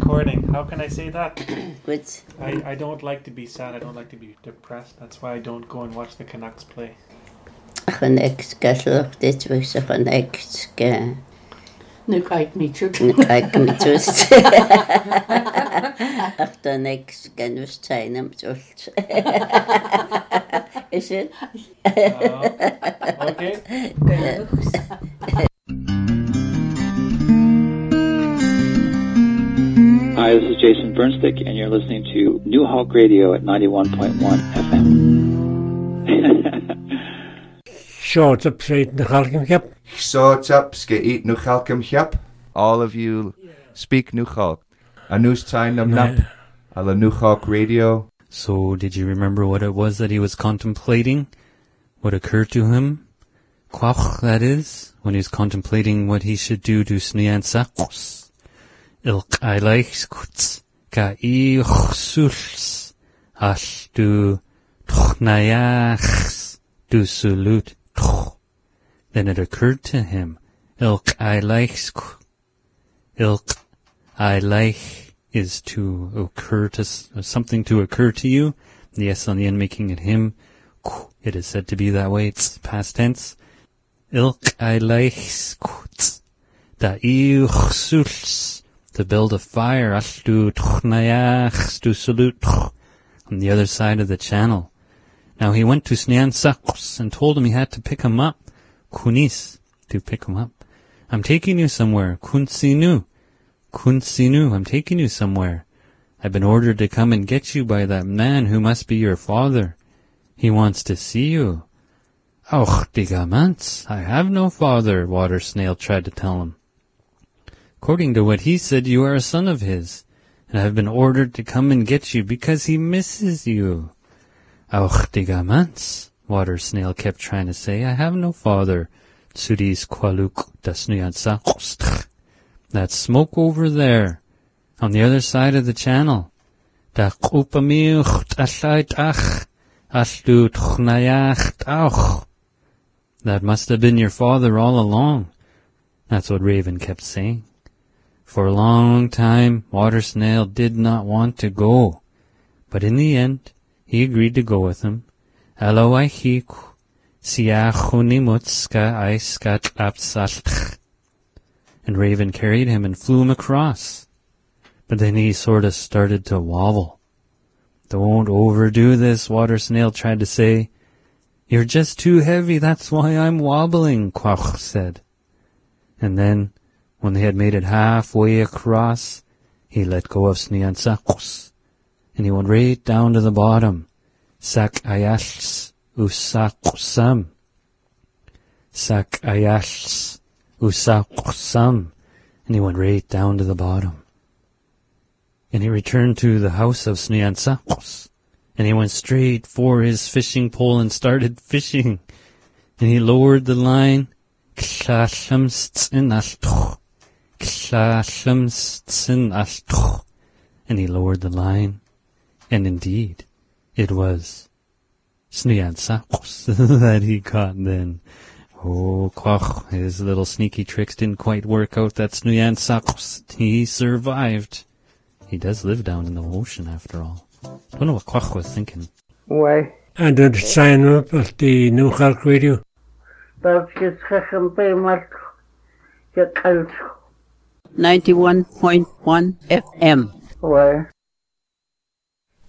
recording. How can I say that? Good. I don't like to be sad. I don't like to be depressed. That's why I don't go and watch the Canucks play. Gaan ek skasloch dit wees gaan ek ske. Nu kijk me terug. Nu kijk me terug. Ach dan ek kan dus zijn om terug. Is it? Okay. Hi, this is Jason Burnstick, and you're listening to New Hulk Radio at 91.1 FM. Short up straight in the Halkamchap. Short up, skate no Halkamchap. All of you speak New Hulk. A news time nap. A la New Hulk Radio. So, did you remember what it was that he was contemplating? What occurred to him? Quach, that is, when he was contemplating what he should do to Sniansakos. Ilk aileichs kuts ka ichsuls as du tchnayachs du sulut tch. Then it occurred to him, ilk aileichs is to occur to something to occur to you. The S on the end making it him. It is said to be that way. It's past tense. Ilk aileichs kuts da ichsuls. To build a fire, on the other side of the channel. Now he went to Sniansakos and told him he had to pick him up. Kunis, to pick him up. I'm taking you somewhere. Kunsinu, I'm taking you somewhere. I've been ordered to come and get you by that man who must be your father. He wants to see you. Och, digamants, I have no father, Water Snail tried to tell him. According to what he said, you are a son of his, and I have been ordered to come and get you because he misses you. Auch digamants, Water Snail kept trying to say, I have no father. Tsudis qualuk dasnuyansakostch. That smoke over there, on the other side of the channel. Da kupamiucht asait ach, aslu tchnayacht auch. That must have been your father all along. That's what Raven kept saying. For a long time, Water Snail did not want to go, but in the end, he agreed to go with him. Aloaihiku, siachunimutska aiskat apsalch. And Raven carried him and flew him across. But then he sort of started to wobble. Don't overdo this, Water Snail tried to say. You're just too heavy, that's why I'm wobbling, Quach said. And then, when they had made it halfway across, he let go of Sniansakos, and he went right down to the bottom. Sak ayashs usakusam. Sak ayashs usakusam. And he went right down to the bottom. And he returned to the house of Sniansakos, and he went straight for his fishing pole and started fishing. And he lowered the line. And he lowered the line, and indeed, it was Sniansakos that he caught then. Oh, Quach, his little sneaky tricks didn't quite work out. That Sniansakos, he survived. He does live down in the ocean, after all. I don't know what Quach was thinking. Why? And did sign up at the New Hulk Radio? 91.1 FM. Where?